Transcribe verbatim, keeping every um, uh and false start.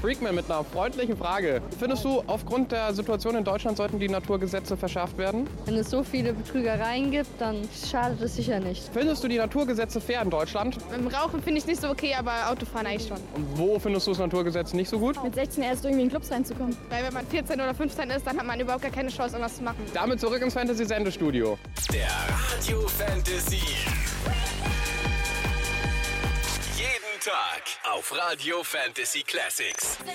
Freakman mit einer freundlichen Frage. Findest du, aufgrund der Situation in Deutschland sollten die Naturgesetze verschärft werden? Wenn es so viele Betrügereien gibt, dann schadet es sicher nicht. Findest du die Naturgesetze fair in Deutschland? Im Rauchen finde ich nicht so okay, aber Autofahren eigentlich schon. Und wo findest du das Naturgesetz nicht so gut? Mit sechzehn erst irgendwie in Clubs reinzukommen. Weil wenn man vierzehn oder fünfzehn ist, dann hat man überhaupt gar keine Chance, irgendwas zu machen. Damit zurück ins Fantasy-Sendestudio. Der Radio Fantasy. Jeden Tag auf Radio Fantasy Classics.